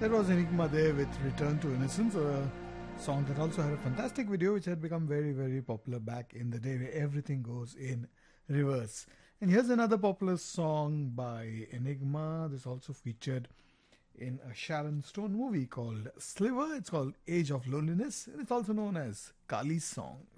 That was Enigma there with Return to Innocence, a song that also had a fantastic video which had become very, very popular back in the day where everything goes in reverse. And here's another popular song by Enigma. This also featured in a Sharon Stone movie called Sliver. It's called Age of Loneliness, and it's also known as Kali's song.